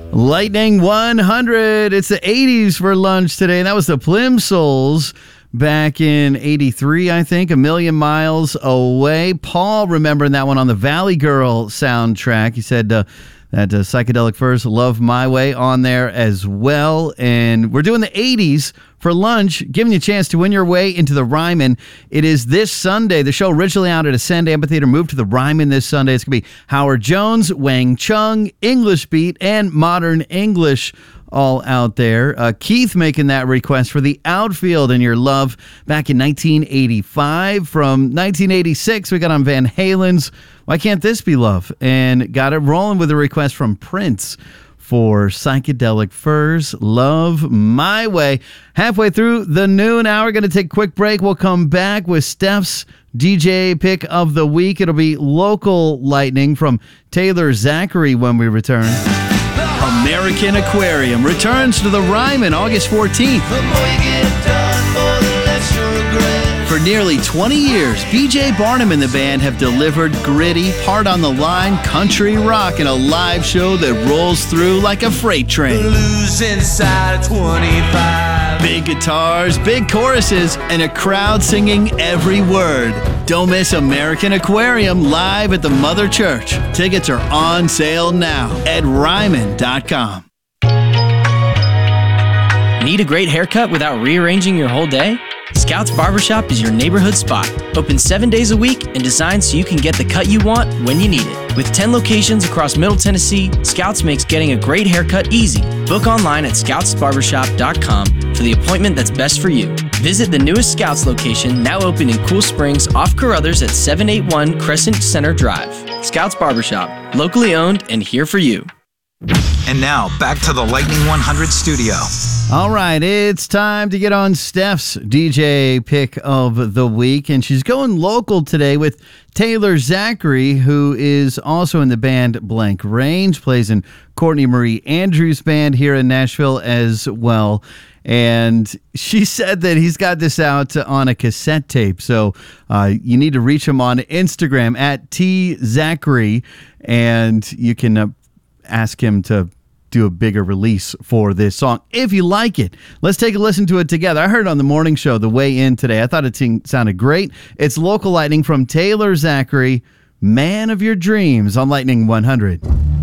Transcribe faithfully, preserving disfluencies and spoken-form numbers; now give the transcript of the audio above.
Lightning one hundred. It's the eighties for lunch today. And that was the Plimsouls back in eighty-three, I think, A Million Miles Away. Paul remembering that one on the Valley Girl soundtrack. He said uh, that uh, Psychedelic Furs, Love My Way on there as well. And we're doing the eighties for lunch, giving you a chance to win your way into the Ryman. It is this Sunday. The show originally out at Ascend Amphitheater moved to the Ryman this Sunday. It's going to be Howard Jones, Wang Chung, English Beat, and Modern English all out there. Uh, Keith making that request for The Outfield and Your Love back in nineteen eighty-five. From nineteen eighty-six, we got on Van Halen's Why Can't This Be Love? And got it rolling with a request from Prince for Psychedelic Furs, Love My Way. Halfway through the noon hour, going to take a quick break. We'll come back with Steph's D J pick of the week. It'll be Local Lightning from Taylor Zachary when we return. American Aquarium returns to the Ryman August fourteenth. For nearly twenty years, B J Barnum and the band have delivered gritty, hard on the line country rock in a live show that rolls through like a freight train. Lose inside twenty-five. Big guitars, big choruses, and a crowd singing every word. Don't miss American Aquarium live at the Mother Church. Tickets are on sale now at Ryman dot com. Need a great haircut without rearranging your whole day? Scouts Barbershop is your neighborhood spot. Open seven days a week and designed so you can get the cut you want when you need it. With ten locations across Middle Tennessee, Scouts makes getting a great haircut easy. Book online at scouts barbershop dot com for the appointment that's best for you. Visit the newest Scouts location, now open in Cool Springs off Carruthers at seven eighty-one Crescent Center Drive. Scouts Barbershop, locally owned and here for you. And now, back to the Lightning one hundred studio. All right, it's time to get on Steph's D J pick of the week, and she's going local today with Taylor Zachary, who is also in the band Blank Range, plays in Courtney Marie Andrews' band here in Nashville as well. And she said that he's got this out on a cassette tape, so uh, you need to reach him on Instagram at T Zachary, and you can uh, ask him to do a bigger release for this song if you like it. Let's take a listen to it together. I heard it on the morning show the way in today. I thought it sounded great. It's Local Lightning from Taylor Zachary, Man of Your Dreams on Lightning one hundred.